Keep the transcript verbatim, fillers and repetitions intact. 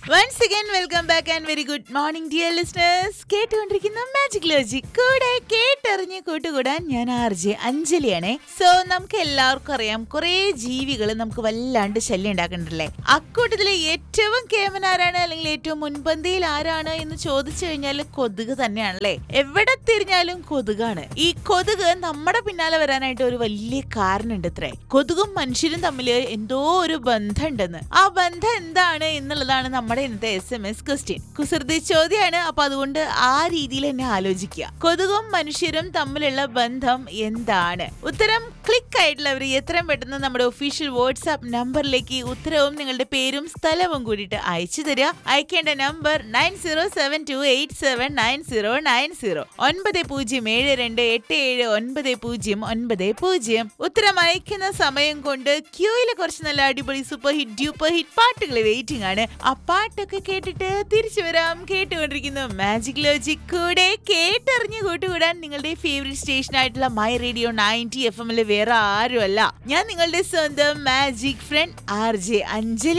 Once again, welcome back and very good morning, dear listeners. കേട്ടുകൊണ്ടിരിക്കുന്ന magic logic കൂടെ കേട്ടറിഞ്ഞ് കൂട്ടുകൂടാൻ ഞാൻ ആർ ജെ അഞ്ജലിയാണേ. സോ നമുക്ക് എല്ലാവർക്കും അറിയാം, കുറെ ജീവികൾ നമുക്ക് വല്ലാണ്ട് ശല്യം ഉണ്ടാക്കണ്ടല്ലേ. അക്കൂട്ടത്തിലെ ഏറ്റവും കേമനാരാണ് അല്ലെങ്കിൽ ഏറ്റവും മുൻപന്തിയിൽ ആരാണ് എന്ന് ചോദിച്ചു കഴിഞ്ഞാൽ കൊതുക് തന്നെയാണല്ലേ. എവിടെ തിരിഞ്ഞാലും കൊതുകാണ്. ഈ കൊതുക് നമ്മുടെ പിന്നാലെ വരാനായിട്ട് ഒരു വലിയ കാരണം ഉണ്ട് ഇത്രേ. കൊതുകും മനുഷ്യരും തമ്മിൽ എന്തോ ഒരു ബന്ധം ഉണ്ടെന്ന്. ആ ബന്ധം എന്താണ് എന്നുള്ളതാണ് നമ്മുടെ ഇന്നത്തെ എസ് എം എസ് ക്വസ്റ്റ്യൻ. കുസൃതി ചോദ്യമാണ്. അപ്പൊ അതുകൊണ്ട് ആ രീതിയിൽ തന്നെ ആലോചിക്കുക. കൊതുകും മനുഷ്യരും തമ്മിലുള്ള ബന്ധം എന്താണ്? ഉത്തരം ക്ലിക്ക് ആയിട്ടുള്ളവർ എത്രയും പെട്ടെന്ന് നമ്മുടെ ഒഫീഷ്യൽ വാട്സ്ആപ്പ് നമ്പറിലേക്ക് ഉത്തരവും നിങ്ങളുടെ പേരും സ്ഥലവും കൂടിയിട്ട് അയച്ചു തരിക. അയക്കേണ്ട number nine zero seven to eight seven nine zero nine zero ഒൻപത് പൂജ്യം ഏഴ് രണ്ട് എട്ട് ഏഴ് ഒൻപത് പൂജ്യം ഒൻപത് പൂജ്യം. ഉത്തരം അയക്കുന്ന സമയം കൊണ്ട് ക്യൂയിലെ കുറച്ച് നല്ല അടിപൊളി സൂപ്പർ ഹിറ്റ് ഡ്യൂപ്പർ ഹിറ്റ് പാട്ടുകൾ വെയിറ്റിംഗ് ആണ്. ആ പാട്ടൊക്കെ കേട്ടിട്ട് തിരിച്ചു വരാം. കേട്ടുകൊണ്ടിരിക്കുന്നു മാജിക് ലോജിക് കൂടെ കേട്ടറിഞ്ഞ് കൂട്ടുകൂടാൻ നിങ്ങളുടെ ഫേവറേറ്റ് സ്റ്റേഷൻ ആയിട്ടുള്ള മൈ റേഡിയോ നയൻറ്റി എഫ് എമ്മില് വേറെ ആരുമല്ല, ഞാൻ നിങ്ങളുടെ സ്വന്തം magic front R J Anjali.